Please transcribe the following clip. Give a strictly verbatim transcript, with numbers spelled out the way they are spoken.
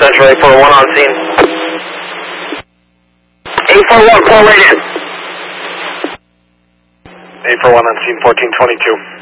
Central eight four one on scene. eight four one, pull right in. eight four one on scene, fourteen twenty-two.